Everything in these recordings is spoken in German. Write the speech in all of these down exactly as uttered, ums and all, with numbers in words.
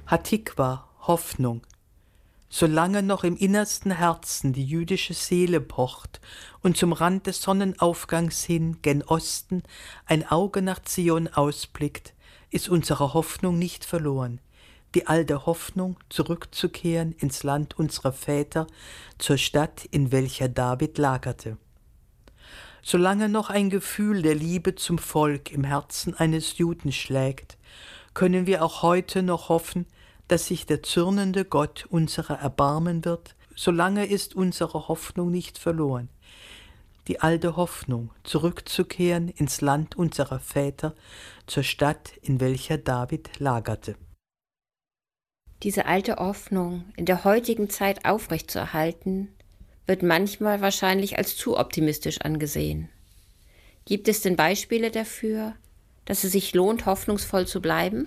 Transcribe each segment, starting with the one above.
Hatikwa, Hoffnung. Solange noch im innersten Herzen die jüdische Seele pocht und zum Rand des Sonnenaufgangs hin gen Osten ein Auge nach Zion ausblickt, ist unsere Hoffnung nicht verloren. Die alte Hoffnung, zurückzukehren ins Land unserer Väter, zur Stadt, in welcher David lagerte. Solange noch ein Gefühl der Liebe zum Volk im Herzen eines Juden schlägt, können wir auch heute noch hoffen, dass sich der zürnende Gott unserer erbarmen wird. Solange ist unsere Hoffnung nicht verloren. Die alte Hoffnung, zurückzukehren ins Land unserer Väter, zur Stadt, in welcher David lagerte. Diese alte Hoffnung in der heutigen Zeit aufrechtzuerhalten, wird manchmal wahrscheinlich als zu optimistisch angesehen. Gibt es denn Beispiele dafür, dass es sich lohnt, hoffnungsvoll zu bleiben?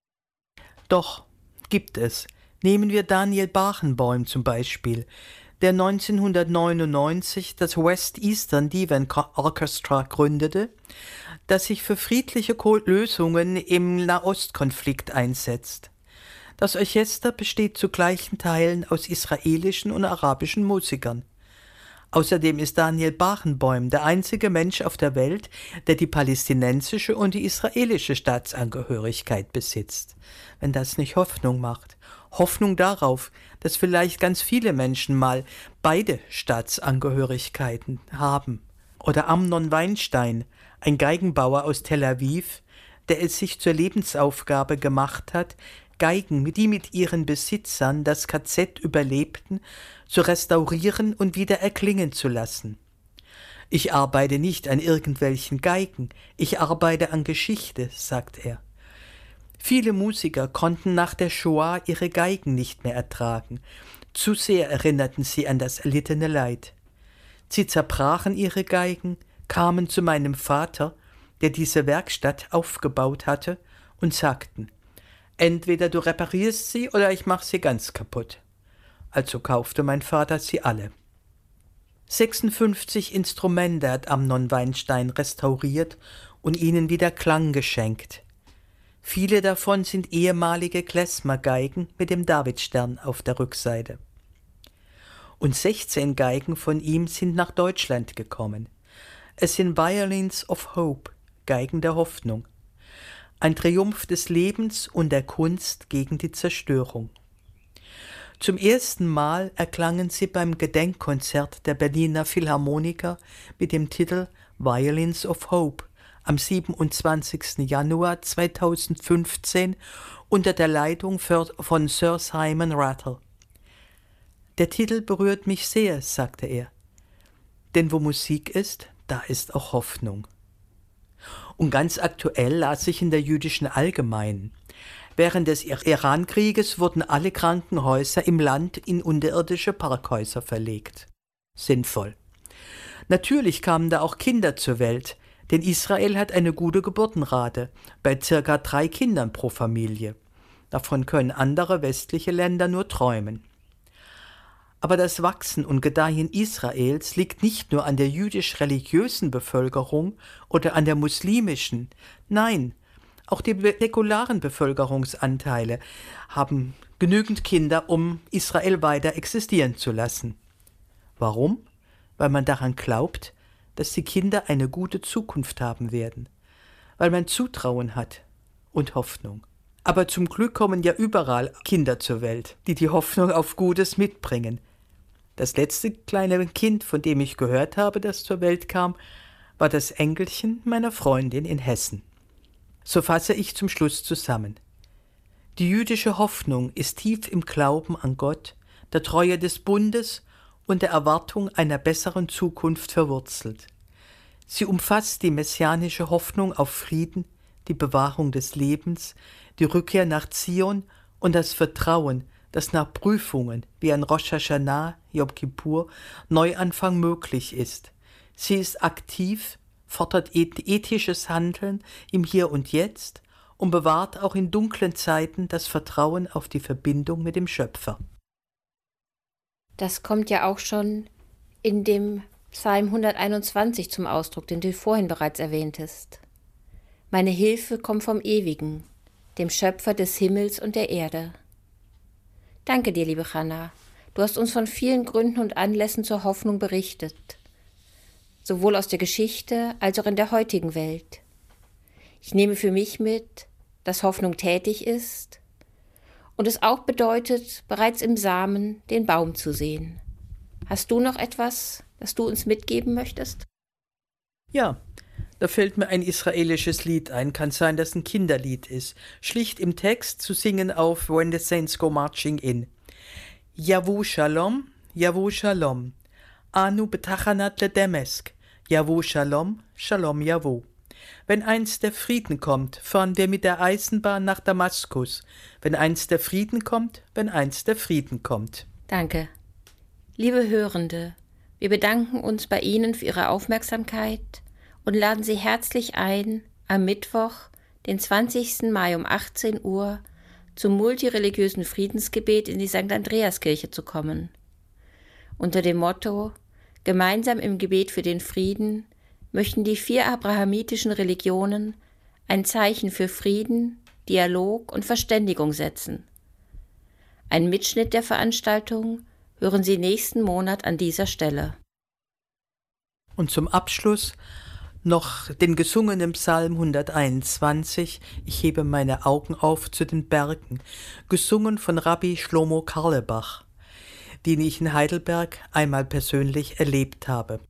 Doch, gibt es. Nehmen wir Daniel Barenboim zum Beispiel, der neunzehnhundertneunundneunzig das West Eastern Divan Orchestra gründete, das sich für friedliche Lösungen im Nahostkonflikt einsetzt. Das Orchester besteht zu gleichen Teilen aus israelischen und arabischen Musikern. Außerdem ist Daniel Barenboim der einzige Mensch auf der Welt, der die palästinensische und die israelische Staatsangehörigkeit besitzt. Wenn das nicht Hoffnung macht. Hoffnung darauf, dass vielleicht ganz viele Menschen mal beide Staatsangehörigkeiten haben. Oder Amnon Weinstein, ein Geigenbauer aus Tel Aviv, der es sich zur Lebensaufgabe gemacht hat, Geigen, die mit ihren Besitzern das K Z überlebten, zu restaurieren und wieder erklingen zu lassen. Ich arbeite nicht an irgendwelchen Geigen, ich arbeite an Geschichte, sagt er. Viele Musiker konnten nach der Shoah ihre Geigen nicht mehr ertragen. Zu sehr erinnerten sie an das erlittene Leid. Sie zerbrachen ihre Geigen, kamen zu meinem Vater, der diese Werkstatt aufgebaut hatte, und sagten: Entweder du reparierst sie oder ich mach sie ganz kaputt. Also kaufte mein Vater sie alle. sechsundfünfzig Instrumente hat Amnon Weinstein restauriert und ihnen wieder Klang geschenkt. Viele davon sind ehemalige Klezmer-Geigen mit dem Davidstern auf der Rückseite. Und sechzehn Geigen von ihm sind nach Deutschland gekommen. Es sind Violins of Hope, Geigen der Hoffnung. Ein Triumph des Lebens und der Kunst gegen die Zerstörung. Zum ersten Mal erklangen sie beim Gedenkkonzert der Berliner Philharmoniker mit dem Titel Violins of Hope am siebenundzwanzigsten Januar zweitausendfünfzehn unter der Leitung von Sir Simon Rattle. Der Titel berührt mich sehr, sagte er. Denn wo Musik ist, da ist auch Hoffnung. Und ganz aktuell las ich in der Jüdischen Allgemeinen: Während des Irankrieges wurden alle Krankenhäuser im Land in unterirdische Parkhäuser verlegt. Sinnvoll. Natürlich kamen da auch Kinder zur Welt, denn Israel hat eine gute Geburtenrate bei circa drei Kindern pro Familie. Davon können andere westliche Länder nur träumen. Aber das Wachsen und Gedeihen Israels liegt nicht nur an der jüdisch-religiösen Bevölkerung oder an der muslimischen. Nein, auch die säkularen Bevölkerungsanteile haben genügend Kinder, um Israel weiter existieren zu lassen. Warum? Weil man daran glaubt, dass die Kinder eine gute Zukunft haben werden. Weil man Zutrauen hat und Hoffnung. Aber zum Glück kommen ja überall Kinder zur Welt, die die Hoffnung auf Gutes mitbringen. Das letzte kleine Kind, von dem ich gehört habe, das zur Welt kam, war das Enkelchen meiner Freundin in Hessen. So fasse ich zum Schluss zusammen. Die jüdische Hoffnung ist tief im Glauben an Gott, der Treue des Bundes und der Erwartung einer besseren Zukunft verwurzelt. Sie umfasst die messianische Hoffnung auf Frieden, die Bewahrung des Lebens, die Rückkehr nach Zion und das Vertrauen, dass nach Prüfungen wie an Rosh Hashanah, Yom Kippur, Neuanfang möglich ist. Sie ist aktiv, fordert ethisches Handeln im Hier und Jetzt und bewahrt auch in dunklen Zeiten das Vertrauen auf die Verbindung mit dem Schöpfer. Das kommt ja auch schon in dem Psalm hunderteinundzwanzig zum Ausdruck, den du vorhin bereits erwähntest. Meine Hilfe kommt vom Ewigen, dem Schöpfer des Himmels und der Erde. Danke dir, liebe Hanna. Du hast uns von vielen Gründen und Anlässen zur Hoffnung berichtet, sowohl aus der Geschichte als auch in der heutigen Welt. Ich nehme für mich mit, dass Hoffnung tätig ist und es auch bedeutet, bereits im Samen den Baum zu sehen. Hast du noch etwas, das du uns mitgeben möchtest? Ja, da fällt mir ein israelisches Lied ein, kann sein, dass ein Kinderlied ist, schlicht im Text zu singen auf When the Saints Go Marching In. Yavu Shalom, Yavu Shalom, Anu betachanat ledemesk, Yavu Shalom, Shalom Yavu. Wenn einst der Frieden kommt, fahren wir mit der Eisenbahn nach Damaskus. Wenn einst der Frieden kommt, wenn einst der Frieden kommt. Danke. Liebe Hörende, wir bedanken uns bei Ihnen für Ihre Aufmerksamkeit und laden Sie herzlich ein, am Mittwoch, den zwanzigsten Mai um achtzehn Uhr, zum multireligiösen Friedensgebet in die Sankt Andreaskirche zu kommen. Unter dem Motto »Gemeinsam im Gebet für den Frieden« möchten die vier abrahamitischen Religionen ein Zeichen für Frieden, Dialog und Verständigung setzen. Ein Mitschnitt der Veranstaltung hören Sie nächsten Monat an dieser Stelle. Und zum Abschluss noch den gesungenen Psalm hunderteinundzwanzig, ich hebe meine Augen auf zu den Bergen, gesungen von Rabbi Shlomo Carlebach, den ich in Heidelberg einmal persönlich erlebt habe.